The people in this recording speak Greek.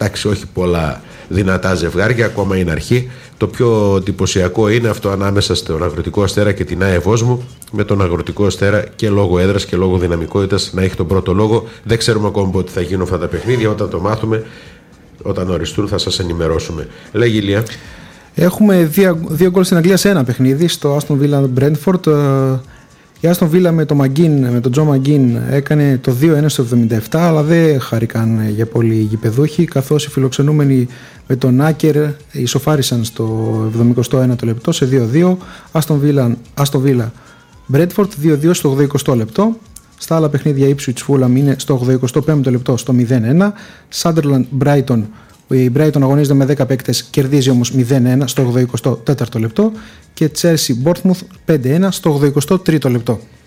Εντάξει, όχι πολλά δυνατά ζευγάρια, ακόμα είναι αρχή. Το πιο εντυπωσιακό είναι αυτό ανάμεσα στον Αγροτικό Αστέρα και την ΑΕ Βόσμου, με τον Αγροτικό Αστέρα και λόγω έδρας και λόγω δυναμικότητας να έχει τον πρώτο λόγο. Δεν ξέρουμε ακόμα πότε θα γίνουν αυτά τα παιχνίδια. Όταν το μάθουμε, όταν οριστούν, θα σας ενημερώσουμε. Λέγει Ηλία. Έχουμε 2 γκολ στην Αγγλία σε ένα παιχνίδι, στο Aston Villa Brentford. Η Aston Villa με τον Τζο Μαγκίν έκανε το 2-1 στο 77, αλλά δεν χάρηκαν για πολύ οι γηπεδούχοι, καθώς οι φιλοξενούμενοι με τον Άκερ ισοφάρισαν στο 71ο λεπτό σε 2-2. Aston Villa Brentford 2-2 στο 80ο λεπτό. Στα άλλα παιχνίδια Ipswich Fulham είναι στο 85ο λεπτό στο 0-1. Sunderland Brighton, η Brighton αγωνίζεται με 10 παίκτες, κερδίζει όμως 0-1 στο 84ο λεπτό. Και Chelsea Bournemouth 5-1 στο 83ο λεπτό.